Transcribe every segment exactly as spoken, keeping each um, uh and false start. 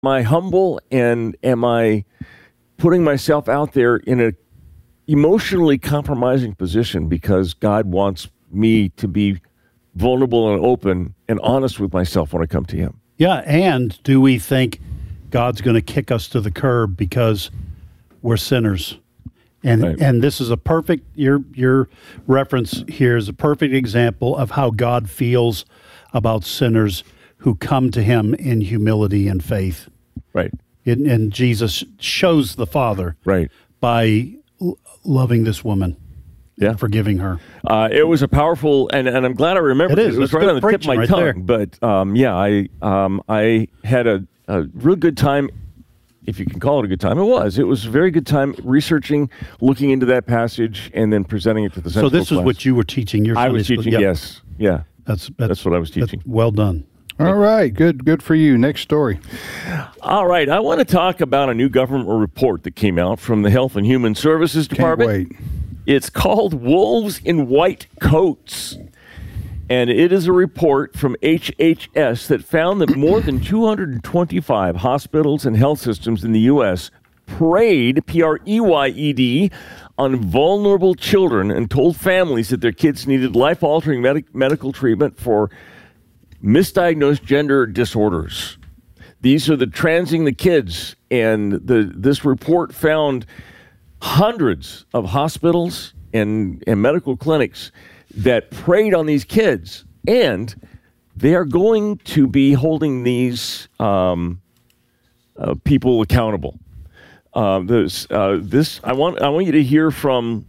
Am I humble, and am I putting myself out there in a emotionally compromising position because God wants me to be vulnerable and open and honest with myself when I come to him? Yeah, and do we think God's going to kick us to the curb because we're sinners? And right. and this is a perfect, your your reference here is a perfect example of how God feels about sinners who come to him in humility and faith. Right. And, and Jesus shows the Father right. by l- loving this woman. Yeah. Forgiving her. Uh, it was a powerful, and, and I'm glad I remembered it. Is. It was That's right on the tip of my right tongue. There. But um, yeah, I um, I had a, a real good time, if you can call it a good time. It was. It was a very good time researching, looking into that passage, and then presenting it to the Sunday So this school is class. what you were teaching your Sunday I was school. teaching, yep. yes. Yeah. That's, that's, that's what I was teaching. Well done. All right. Good Good for you. Next story. All right. I want to talk about a new government report that came out from the Health and Human Services Department. Can't wait. It's called Wolves in White Coats, and it is a report from H H S that found that more than two hundred twenty-five hospitals and health systems in the U S preyed, P R E Y E D, on vulnerable children and told families that their kids needed life-altering med- medical treatment for misdiagnosed gender disorders. These are the transing the kids, and the this report found hundreds of hospitals and, and medical clinics that preyed on these kids, and they are going to be holding these um, uh, people accountable. Uh, this, uh, this, I want, I want you to hear from.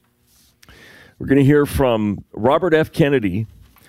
We're going to hear from Robert F. Kennedy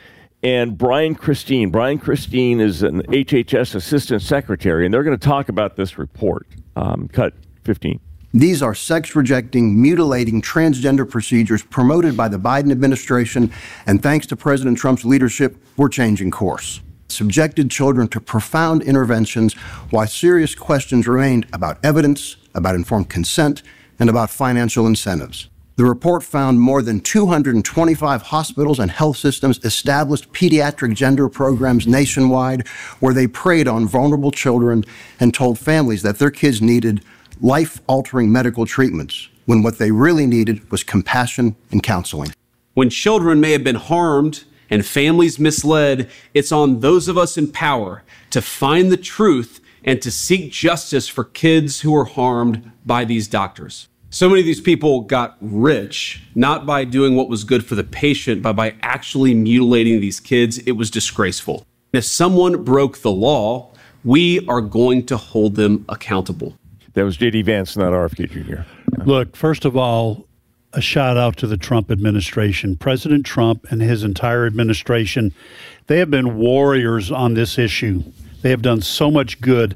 and Brian Christine. Brian Christine is an H H S Assistant Secretary, and they're going to talk about this report. Um, cut fifteen. These are sex-rejecting, mutilating, transgender procedures promoted by the Biden administration, and thanks to President Trump's leadership, we're changing course. Subjected children to profound interventions while serious questions remained about evidence, about informed consent, and about financial incentives. The report found more than two hundred twenty-five hospitals and health systems established pediatric gender programs nationwide where they preyed on vulnerable children and told families that their kids needed life-altering medical treatments when what they really needed was compassion and counseling. When children may have been harmed and families misled, it's on those of us in power to find the truth and to seek justice for kids who were harmed by these doctors. So many of these people got rich, not by doing what was good for the patient, but by actually mutilating these kids. It was disgraceful. And if someone broke the law, we are going to hold them accountable. That was J D Vance, not R F K Junior Look, first of all, a shout out to the Trump administration. President Trump and his entire administration, they have been warriors on this issue. They have done so much good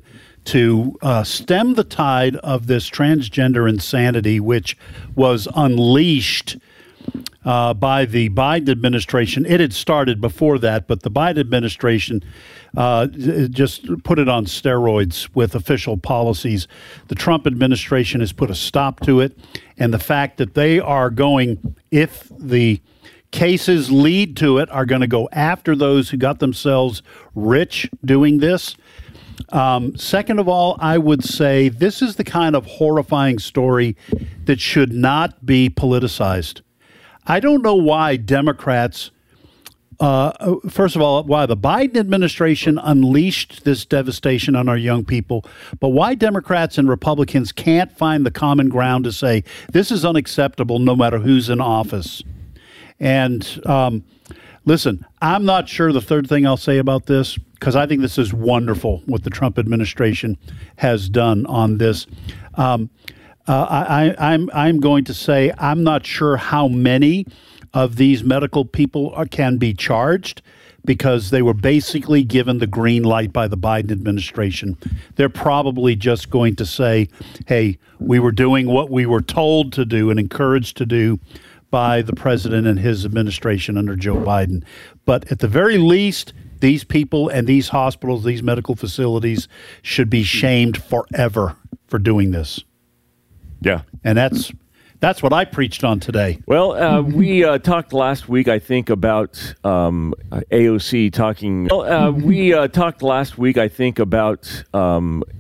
to uh, stem the tide of this transgender insanity, which was unleashed uh, by the Biden administration. It had started before that, but the Biden administration uh, just put it on steroids with official policies. The Trump administration has put a stop to it, and the fact that they are going, if the cases lead to it, are going to go after those who got themselves rich doing this. Um, second of all, I would say this is the kind of horrifying story that should not be politicized. I don't know why Democrats, uh, first of all, why the Biden administration unleashed this devastation on our young people, but why Democrats and Republicans can't find the common ground to say this is unacceptable no matter who's in office. And um, listen, I'm not sure the third thing I'll say about this, because I think this is wonderful what the Trump administration has done on this. Um, uh, I, I'm I'm going to say I'm not sure how many of these medical people are, can be charged, because they were basically given the green light by the Biden administration. They're probably just going to say, hey, we were doing what we were told to do and encouraged to do by the president and his administration under Joe Biden. But at the very least, these people and these hospitals, these medical facilities should be shamed forever for doing this. Yeah. And that's that's what I preached on today. Well, uh, we uh, talked last week, I think, about um, A O C talking. Well, uh, we uh, talked last week, I think, about um,